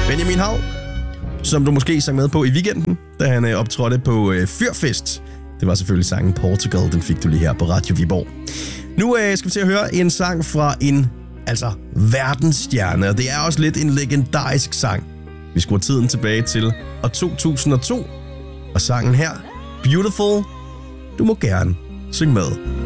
Benjamin Hav, som du måske sang med på i weekenden, da han optrådte på Fyrfest. Det var selvfølgelig sangen Portugal, den fik du lige her på Radio Viborg. Nu skal vi til at høre en sang fra en verdensstjerne, og det er også lidt en legendarisk sang. Vi skruer tiden tilbage til år 2002, og sangen her, Beautiful, du må gerne synge med.